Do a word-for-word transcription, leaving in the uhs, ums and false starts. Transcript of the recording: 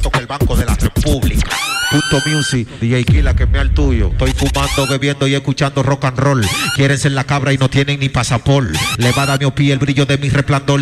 alto que el Banco de la República. Punto Music, D J Killa, que me al tuyo. Estoy fumando, bebiendo y escuchando rock and roll. Quieren ser la cabra y no tienen ni pasaporte. Le va a dar miopía el brillo de mi resplandor.